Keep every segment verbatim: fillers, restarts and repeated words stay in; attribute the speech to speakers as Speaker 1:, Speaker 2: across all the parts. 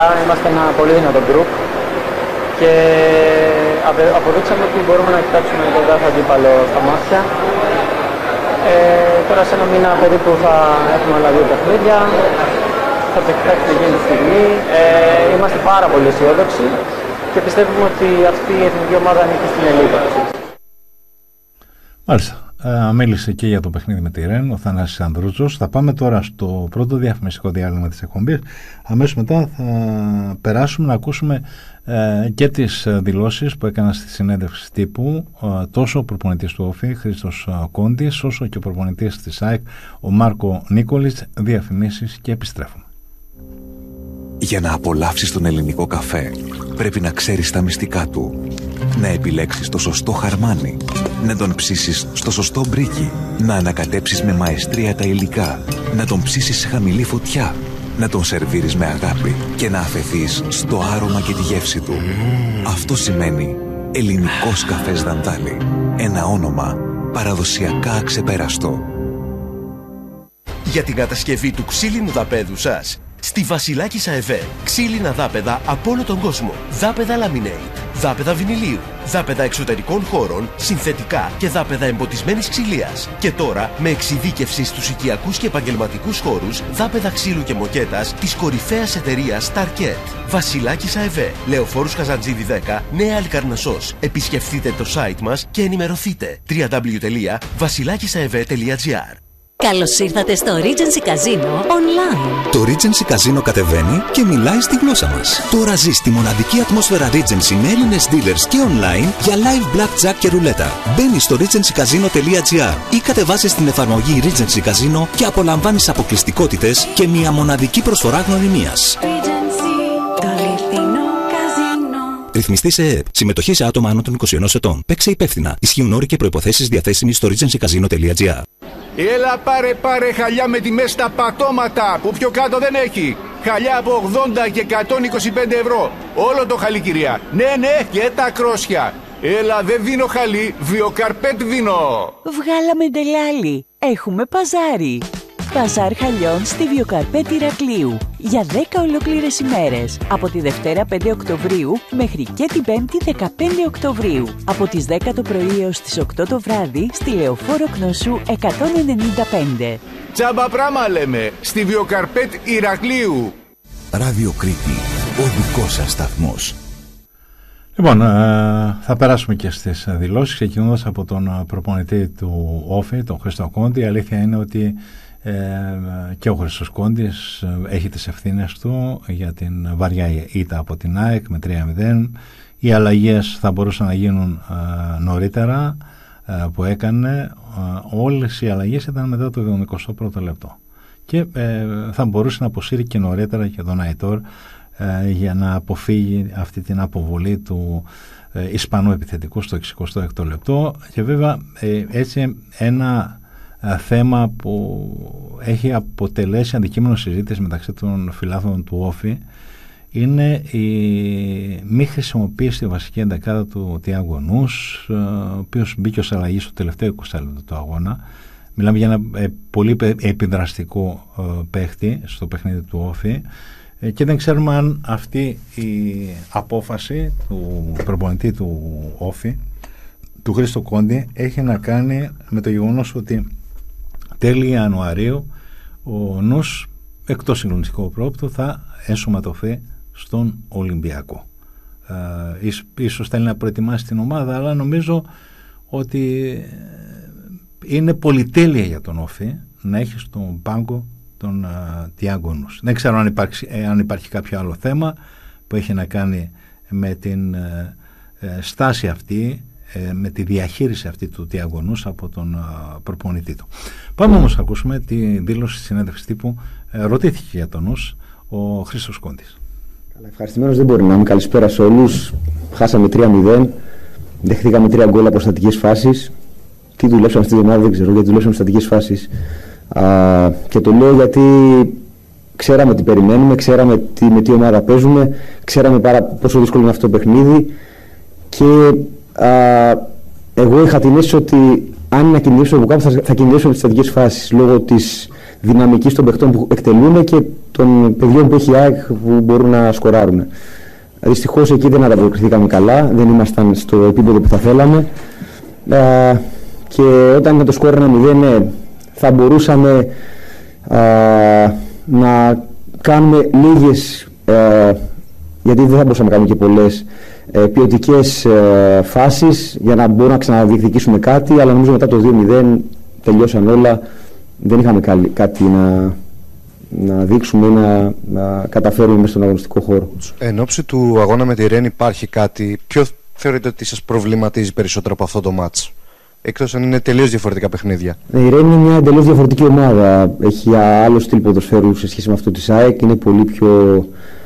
Speaker 1: Είμαστε ένα πολύ δυνατό γκρουπ και αποδείξαμε ότι μπορούμε να κοιτάξουμε τον κάθε αντίπαλο στα μάτια. Ε, τώρα σε ένα μήνα περίπου θα έχουμε άλλα δύο παιχνίδια, θα το κοιτάξουμε εκείνη τη στιγμή. Ε, είμαστε πάρα πολύ αισιόδοξοι και πιστεύουμε ότι αυτή η εθνική ομάδα ανήκει στην ελίτ.
Speaker 2: Μάλιστα. Uh, μίλησε και για το παιχνίδι με τη Ρεν ο Θανάσης Ανδρούτσος. Θα πάμε τώρα στο πρώτο διαφημιστικό διάλειμμα της εκπομπής. Αμέσως μετά θα περάσουμε να ακούσουμε uh, και τις δηλώσεις που έκανα στη συνέντευξη τύπου uh, τόσο ο προπονητής του ΟΦΗ Χρήστος uh, Κόντης, όσο και ο προπονητής της ΑΕΚ ο Μάρκο Νίκολης. Διαφημίσεις και επιστρέφουμε.
Speaker 3: Για να απολαύσεις τον ελληνικό καφέ πρέπει να ξέρεις τα μυστικά του, να επιλέξεις το σωστό χαρμάνι, να τον ψήσεις στο σωστό μπρίκι, να ανακατέψεις με μαεστρία τα υλικά, να τον ψήσεις σε χαμηλή φωτιά, να τον σερβίρεις με αγάπη και να αφαιθείς στο άρωμα και τη γεύση του. Mm. Αυτό σημαίνει ελληνικός καφές Δαντάλη. Ένα όνομα παραδοσιακά αξεπέραστο.
Speaker 4: Για την κατασκευή του ξύλινου δαπέδου σας, στη Βασιλάκης ΑΕΒΕ, ξύλινα δάπεδα από όλο τον κόσμο. Δάπεδα Laminate, δάπεδα βινιλίου, δάπεδα εξωτερικών χώρων, συνθετικά και δάπεδα εμποτισμένης ξυλίας. Και τώρα με εξειδίκευση στους οικιακούς και επαγγελματικούς χώρους, δάπεδα ξύλου και μοκέτας της κορυφαίας εταιρείας Starket. Βασιλάκης ΑΕΒΕ, Λεωφόρους Καζαντζίδη δέκα, Νέα Αλικαρνασσός. Επισκεφτείτε το site μας και ενημερωθείτε. double-u double-u double-u τελεία βασιλάκισαεβέ τελεία τζι άρ.
Speaker 5: Καλώς ήρθατε στο Regency Casino Online.
Speaker 6: Το Regency Casino κατεβαίνει και μιλάει στη γλώσσα μας. Τώρα ζεις τη μοναδική ατμόσφαιρα Regency με Έλληνες dealers και online για live blackjack και ρουλέτα. Μπαίνεις στο regency casino τελεία τζι άρ ή κατεβάζεις την εφαρμογή Regency Casino και απολαμβάνεις αποκλειστικότητες και μια μοναδική προσφορά γνωριμίας.
Speaker 5: Regency, το αληθινό καζίνο.
Speaker 6: Ρυθμιστή σε ΕΕΠ. Συμμετοχή σε άτομα άνω των είκοσι ενός ετών. Παίξε υπεύθυνα. Ισχύουν όροι και προϋποθέσεις διαθέσιμοι στο regency casino τελεία τζι άρ.
Speaker 7: Έλα πάρε πάρε χαλιά με τιμές στα πατώματα που πιο κάτω δεν έχει. Χαλιά από ογδόντα και εκατόν είκοσι πέντε ευρώ. Όλο το χαλί κυρία. Ναι ναι και τα κρόσια. Έλα δεν δίνω χαλί, βιοκαρπέτ δίνω.
Speaker 8: Βγάλαμε ντελάλι. Έχουμε παζάρι. Παζάρ χαλιών στη Βιοκαρπέτ Ηρακλείου για δέκα ολόκληρες ημέρες, από τη Δευτέρα πέντε Οκτωβρίου μέχρι και την Πέμπτη δεκαπέντε Οκτωβρίου, από τις δέκα το πρωί έως τις οκτώ το βράδυ στη Λεωφόρο Κνωσού εκατόν ενενήντα πέντε.
Speaker 7: Τσάμπα πράμα λέμε, στη Βιοκαρπέτ Ηρακλείου.
Speaker 6: Ράδιο Κρήτη, ο δικός σας σταθμός.
Speaker 2: Λοιπόν, θα περάσουμε και στις δηλώσεις, ξεκινώντας από τον προπονητή του ΟΦΗ, τον Χρήστο Κόντι. Η αλήθεια είναι ότι Ε, και ο Χρήστος Κόντης έχει τις ευθύνες του για την βαριά ήττα από την ΑΕΚ με τρία μηδέν. Οι αλλαγές θα μπορούσαν να γίνουν ε, νωρίτερα ε, που έκανε. Ε, όλες οι αλλαγές ήταν μετά το εβδομηκοστό πρώτο λεπτό και ε, θα μπορούσε να αποσύρει και νωρίτερα και τον Αϊτόρ ε, για να αποφύγει αυτή την αποβολή του ε, Ισπανού επιθετικού στο εξηκοστό έκτο λεπτό. Και βέβαια ε, έτσι ένα θέμα που έχει αποτελέσει αντικείμενο συζήτηση μεταξύ των φιλάθλων του ΟΦΗ είναι η μη χρησιμοποίηση στη βασική εντεκάδα του Τιάγκο Νους, ο οποίος μπήκε ως αλλαγή στο τελευταίο είκοσι λεπτό του αγώνα. Μιλάμε για ένα ε, πολύ επιδραστικό ε, παίχτη στο παιχνίδι του ΟΦΗ ε, και δεν ξέρουμε αν αυτή η απόφαση του προπονητή του ΟΦΗ, του Χρήστο Κόντι, έχει να κάνει με το γεγονός ότι τέλη Ιανουαρίου ο Νους, εκτός συγκλονιστικού πρόπτου, θα ενσωματωθεί στον Ολυμπιακό. Ε, ίσως θέλει να προετοιμάσει την ομάδα, αλλά νομίζω ότι είναι πολυτέλεια για τον ΟΦΗ να έχει στον πάγκο τον Τιάγκο Νους. Δεν ξέρω αν υπάρχει, ε, αν υπάρχει κάποιο άλλο θέμα που έχει να κάνει με την ε, ε, στάση αυτή, με τη διαχείριση αυτή του Τιάγκο Νους από τον προπονητή του. Πάμε όμως να ακούσουμε τη δήλωση της συνέντευξης τύπου. Ρωτήθηκε για τον Νους ο Χρήστος Κόντης.
Speaker 9: Ευχαριστημένος δεν μπορεί να είμαι. Καλησπέρα σε όλους. Χάσαμε τρία μηδέν. Δεχτήκαμε τρία γκολ από στατικές φάσεις. Τι δουλέψαμε αυτή τη εβδομάδα δεν ξέρω, γιατί δουλέψαμε στατικές φάσεις. Α, και το λέω γιατί ξέραμε τι περιμένουμε, ξέραμε τι, με τι ομάδα παίζουμε, ξέραμε πάρα πόσο δύσκολο είναι αυτό το παιχνίδι και Uh, εγώ είχα την αίσθηση ότι αν να κινδυνεύσω από κάπου θα, θα κινδυνεύσω από τις στατικές φάσεις λόγω της δυναμική των παιχτών που εκτελούν και των παιδιών που έχει η ΑΕΚ που μπορούν να σκοράρουν. Δυστυχώς εκεί δεν ανταποκριθήκαμε καλά, δεν ήμασταν στο επίπεδο που θα θέλαμε. Ε, και όταν με το σκορ ένα μηδέν ναι, θα μπορούσαμε ε, να κάνουμε λίγες, ε, γιατί δεν θα μπορούσαμε να κάνουμε και πολλές ε, ποιοτικές ε, φάσεις για να μπορούμε να ξαναδιεκδικήσουμε κάτι, αλλά νομίζω μετά το δύο μηδέν τελειώσαν όλα, δεν είχαμε κάτι να, να δείξουμε ή να, να καταφέρουμε μέσα στον αγωνιστικό χώρο.
Speaker 10: Εν ώψη του αγώνα με τη Ρεν υπάρχει κάτι, ποιο θεωρείτε ότι σας προβληματίζει περισσότερο από αυτό το μάτς, εκτός αν είναι τελείως διαφορετικά παιχνίδια?
Speaker 9: Η Ρεν είναι μια τελείως διαφορετική ομάδα, έχει άλλο στυλ ποδοσφαίρου σε σχέση με αυτό της ΑΕΚ, είναι πολύ πιο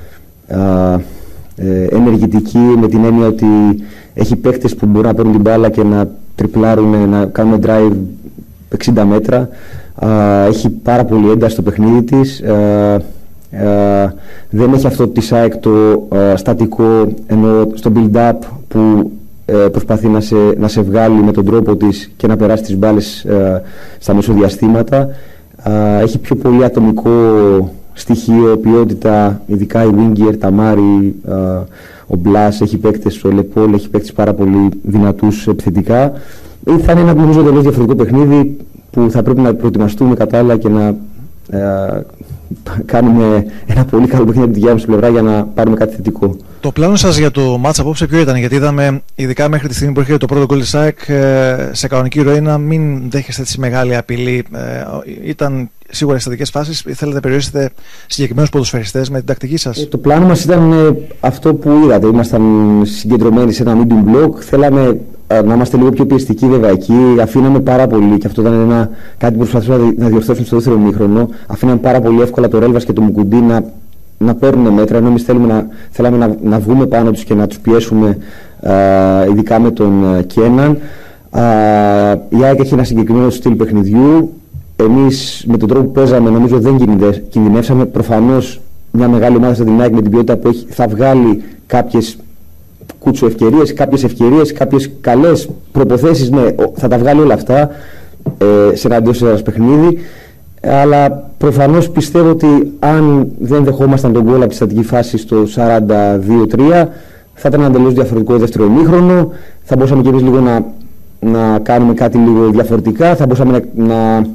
Speaker 9: α, ε, ενεργητική, με την έννοια ότι έχει παίκτες που μπορούν να παίρνουν την μπάλα και να τριπλάρουν, να κάνουν drive εξήντα μέτρα. Uh, έχει πάρα πολύ ένταση στο παιχνίδι της, uh, uh, δεν έχει αυτό της ΑΕΚ το uh, στατικό, ενώ στο build-up που uh, προσπαθεί να σε, να σε βγάλει με τον τρόπο της και να περάσει τις μπάλες uh, στα μεσοδιαστήματα. Uh, έχει πιο πολύ ατομικό στοιχείο, ποιότητα, ειδικά η Winger, τα Μάρι, uh, ο Μπλάς, έχει παίκτες, ο Λεπόλ, έχει παίκτες πάρα πολύ δυνατούς επιθετικά. Θα είναι ένα νομίζω τελείως διαφορετικό παιχνίδι που θα πρέπει να προετοιμαστούμε κατάλληλα και να ε, κάνουμε ένα πολύ καλό παιχνίδι από τη δικιά μας πλευρά για να πάρουμε κάτι θετικό.
Speaker 11: Το πλάνο σας για το μάτς απόψε ποιο ήταν? Γιατί είδαμε, ειδικά μέχρι τη στιγμή που έρχεται το πρώτο γκολ της ΑΕΚ, σε κανονική ροή να μην δέχεστε έτσι μεγάλη απειλή. Ε, ήταν σίγουρα αισθητικές φάσεις. Θέλετε να περιορίσετε συγκεκριμένους ποδοσφαιριστές με την τακτική σας?
Speaker 9: Ε, το πλάνο μας ήταν ε, αυτό που είδατε. Ήμασταν συγκεντρωμένοι σε ένα medium block. Θέλαμε ε, να είμαστε λίγο πιο πιεστικοί, βέβαια. Εκεί αφήναμε πάρα πολύ, και αυτό ήταν ένα, κάτι που προσπαθούσαμε να διορθώσουμε στο δεύτερο ημίχρονο. Αφήναμε πάρα πολύ εύκολα το Ρέλβας και το Μουκουντί να, να παίρνουν μέτρα, ενώ εμείς θέλουμε να, θέλαμε να, να βγούμε πάνω τους και να τους πιέσουμε, ε, ειδικά με τον Κέναν. Ε, η ΑΕΚ έχει ένα συγκεκριμένο στυλ παιχνιδιού. Εμείς με τον τρόπο που παίζαμε νομίζω δεν κινδυνεύσαμε. Προφανώς μια μεγάλη ομάδα στην ΑΕΚ με την ποιότητα που έχει θα βγάλει κάποιες κούτσου ευκαιρίες, κάποιες ευκαιρίες, κάποιες καλές προποθέσεις, ναι, θα τα βγάλει όλα αυτά ε, σε ένα εντός έδρας παιχνίδι. Αλλά προφανώς πιστεύω ότι αν δεν δεχόμασταν τον γκολ από τη στατική φάση στο σαράντα δύο τρία θα ήταν ένα τελείως διαφορετικό δεύτερο ημίχρονο. Θα μπορούσαμε και εμείς λίγο να, να κάνουμε κάτι λίγο διαφορετικά, θα μπορούσαμε να, να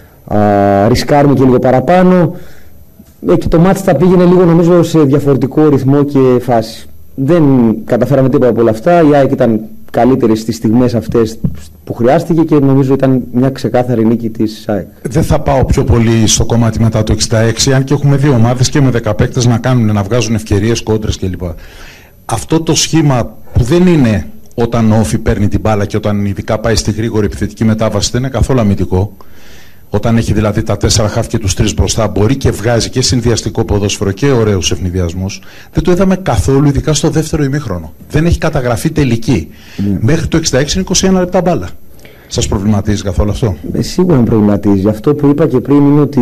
Speaker 9: α, ρισκάρουμε και λίγο παραπάνω ε, και το μάτς θα πήγαινε λίγο νομίζω σε διαφορετικό ρυθμό και φάση. Δεν καταφέραμε τίποτα από όλα αυτά. Η ΑΕΚ ήταν καλύτερη στις στιγμές αυτές που χρειάστηκε και νομίζω ήταν μια ξεκάθαρη νίκη της ΑΕΚ.
Speaker 12: Δεν θα πάω πιο πολύ στο κομμάτι μετά το εξήντα έξι, αν και έχουμε δύο ομάδες και με δέκα παίκτες να κάνουν, να βγάζουν ευκαιρίες, κόντρες κλπ. Αυτό το σχήμα που δεν είναι όταν ο Όφι παίρνει την μπάλα και όταν ειδικά πάει στη γρήγορη επιθετική μετάβαση, δεν είναι καθόλου αμυντικό. Όταν έχει δηλαδή τα τέσσερα χαφ και τους τρεις μπροστά, μπορεί και βγάζει και συνδυαστικό ποδόσφαιρο και ωραίους ευνηδιασμούς. Δεν το είδαμε καθόλου, ειδικά στο δεύτερο ημίχρονο. Δεν έχει καταγραφεί τελική. Mm. Μέχρι το εξήντα έξι είναι είκοσι ένα λεπτά μπάλα. Σας προβληματίζει καθόλου αυτό?
Speaker 9: Ε, σίγουρα με προβληματίζει. Αυτό που είπα και πριν είναι ότι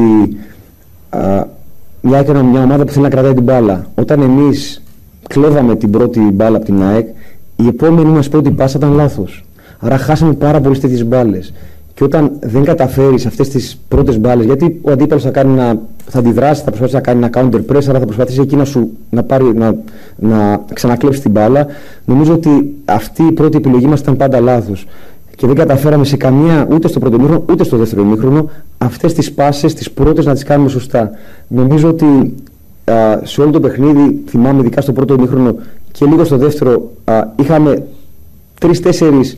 Speaker 9: α, μια, έκανα μια ομάδα που θέλει να κρατάει την μπάλα. Όταν εμείς κλέβαμε την πρώτη μπάλα από την ΑΕΚ, η επόμενη μας πρώτη πάσα ήταν λάθος. Άρα χάσαμε πάρα πολλές τέτοιες μπάλες. Και όταν δεν καταφέρεις αυτές τις πρώτες μπάλες, γιατί ο αντίπαλος θα, κάνει να, θα αντιδράσει, θα προσπαθήσει να κάνει ένα counter press, αλλά θα προσπαθήσει εκεί να, σου, να, πάρει, να, να ξανακλέψει την μπάλα. Νομίζω ότι αυτή η πρώτη επιλογή μας ήταν πάντα λάθος. Και δεν καταφέραμε σε καμία, ούτε στο πρώτο ημίχρονο, ούτε στο δεύτερο ημίχρονο, αυτές τις πάσες, τις πρώτες να τις κάνουμε σωστά. Νομίζω ότι α, σε όλο το παιχνίδι, θυμάμαι ειδικά στο πρώτο ημίχρονο και λίγο στο δεύτερο, α, είχαμε τρεις-τέσσερις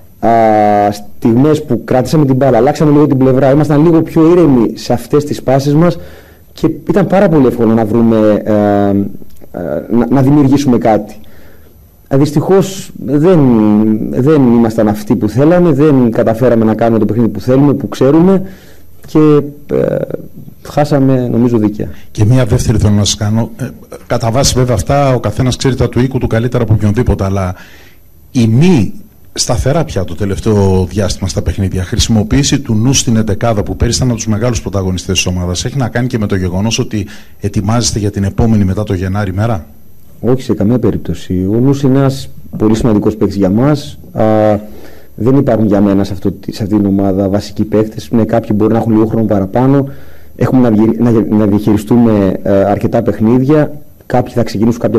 Speaker 9: στιγμές που κράτησαμε την μπάλα, αλλάξαμε λίγο την πλευρά, ήμασταν λίγο πιο ήρεμοι σε αυτές τις πάσεις μας και ήταν πάρα πολύ εύκολο να βρούμε, ε, ε, να, να δημιουργήσουμε κάτι. Ε, δυστυχώς δεν, δεν ήμασταν αυτοί που θέλαμε, δεν καταφέραμε να κάνουμε το παιχνίδι που θέλουμε, που ξέρουμε και ε, χάσαμε νομίζω δίκαια.
Speaker 12: Και μία δεύτερη θέλω να σας κάνω, ε, κατά βάση βέβαια αυτά ο καθένας ξέρει τα του οίκου του καλύτερα από οποιονδήποτε, αλλά η μη σταθερά πια το τελευταίο διάστημα στα παιχνίδια χρησιμοποίηση του νου στην εντεκάδα που πέρυσι ήταν από τους μεγάλους πρωταγωνιστές της ομάδας έχει να κάνει και με το γεγονός ότι ετοιμάζεστε για την επόμενη μετά το Γενάρη μέρα?
Speaker 9: Όχι, σε καμία περίπτωση. Ο νους είναι ένας πολύ σημαντικός παίκτης για μας. Α, δεν υπάρχουν για μένα σε, αυτό, σε αυτή την ομάδα βασικοί παίκτες. Ναι, κάποιοι μπορεί να έχουν λίγο χρόνο παραπάνω. Έχουμε να, να, να διαχειριστούμε ε, αρκετά παιχνίδια. Κάποιοι θα ξεκινήσουν κάποια